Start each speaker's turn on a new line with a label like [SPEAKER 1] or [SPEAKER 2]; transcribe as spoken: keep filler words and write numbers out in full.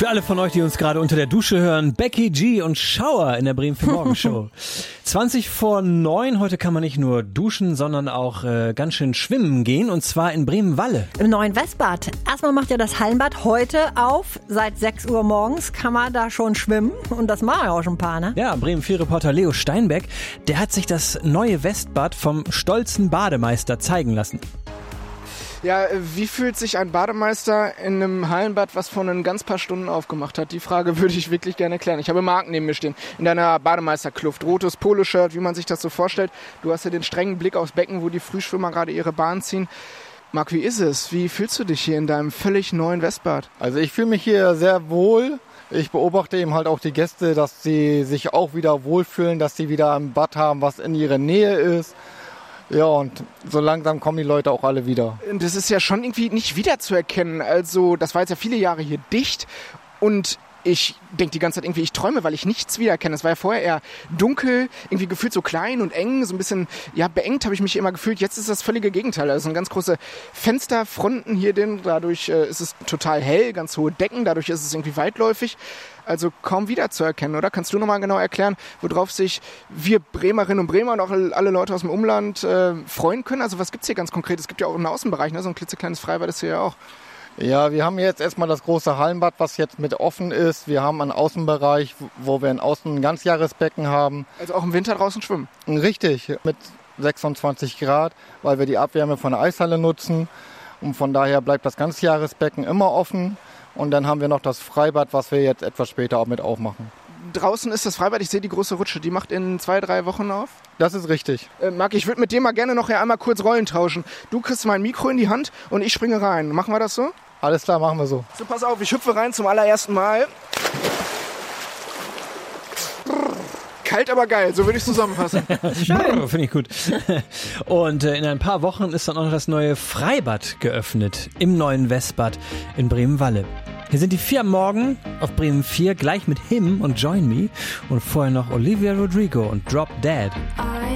[SPEAKER 1] Für alle von euch, die uns gerade unter der Dusche hören, Becky G und Schauer in der Bremen vier Morgen Show. zwanzig vor neun, heute kann man nicht nur duschen, sondern auch äh, ganz schön schwimmen gehen, und zwar in Bremen-Walle.
[SPEAKER 2] Im neuen Westbad. Erstmal macht ja das Hallenbad heute auf. Seit sechs Uhr morgens kann man da schon schwimmen, und das machen ja auch schon ein paar, ne?
[SPEAKER 1] Ja, Bremen vier Reporter Leo Steinbeck, der hat sich das neue Westbad vom stolzen Bademeister zeigen lassen.
[SPEAKER 3] Ja, wie fühlt sich ein Bademeister in einem Hallenbad, was vor ein ganz paar Stunden aufgemacht hat? Die Frage würde ich wirklich gerne klären. Ich habe Marc neben mir stehen, in deiner Bademeisterkluft. Rotes Poloshirt, wie man sich das so vorstellt. Du hast ja den strengen Blick aufs Becken, wo die Frühschwimmer gerade ihre Bahn ziehen. Marc, wie ist es? Wie fühlst du dich hier in deinem völlig neuen Westbad?
[SPEAKER 4] Also ich fühle mich hier sehr wohl. Ich beobachte eben halt auch die Gäste, dass sie sich auch wieder wohlfühlen, dass sie wieder ein Bad haben, was in ihrer Nähe ist. Ja, und so langsam kommen die Leute auch alle wieder.
[SPEAKER 3] Das ist ja schon irgendwie nicht wiederzuerkennen. Also das war jetzt ja viele Jahre hier dicht, und ich denke die ganze Zeit irgendwie, ich träume, weil ich nichts wiedererkenne. Es war ja vorher eher dunkel, irgendwie gefühlt so klein und eng, so ein bisschen, ja, beengt habe ich mich immer gefühlt. Jetzt ist das völlige Gegenteil. Also sind ganz große Fensterfronten hier drin, dadurch äh, ist es total hell, ganz hohe Decken, dadurch ist es irgendwie weitläufig. Also kaum wiederzuerkennen, oder? Kannst du nochmal genau erklären, worauf sich wir Bremerinnen und Bremer und auch alle Leute aus dem Umland äh, freuen können? Also was gibt's hier ganz konkret? Es gibt ja auch einen Außenbereich, ne? So ein klitzekleines Freibad ist hier ja auch.
[SPEAKER 4] Ja, wir haben jetzt erstmal das große Hallenbad, was jetzt mit offen ist. Wir haben einen Außenbereich, wo wir ein Außen ein Ganzjahresbecken haben.
[SPEAKER 3] Also auch im Winter draußen schwimmen?
[SPEAKER 4] Richtig, mit sechsundzwanzig Grad, weil wir die Abwärme von der Eishalle nutzen. Und von daher bleibt das Ganzjahresbecken immer offen. Und dann haben wir noch das Freibad, was wir jetzt etwas später auch mit aufmachen.
[SPEAKER 3] Draußen ist das Freibad, ich sehe die große Rutsche, die macht in zwei, drei Wochen auf?
[SPEAKER 4] Das ist richtig.
[SPEAKER 3] Äh, Marc, ich würde mit dir mal gerne noch einmal kurz Rollen tauschen. Du kriegst mein Mikro in die Hand und ich springe rein. Machen wir das so?
[SPEAKER 4] Alles klar, machen wir so.
[SPEAKER 3] So, pass auf, ich hüpfe rein zum allerersten Mal. Kalt, aber geil, so würde ich es zusammenfassen.
[SPEAKER 1] Schön, finde ich gut. Und äh, in ein paar Wochen ist dann auch noch das neue Freibad geöffnet im neuen Westbad in Bremen-Walle. Hier sind die vier am Morgen auf Bremen vier, gleich mit Him und Join Me, und vorher noch Olivia Rodrigo und Drop Dead.